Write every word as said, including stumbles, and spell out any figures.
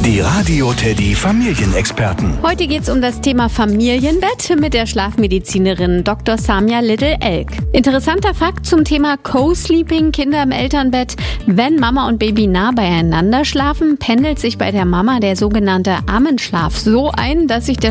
Die Radio Teddy Familienexperten. Heute geht's um das Thema Familienbett mit der Schlafmedizinerin Doktor Samia Little-Elk. Interessanter Fakt zum Thema Co-Sleeping, Kinder im Elternbett. Wenn Mama und Baby nah beieinander schlafen, pendelt sich bei der Mama der sogenannte Ammenschlaf so ein, dass sich der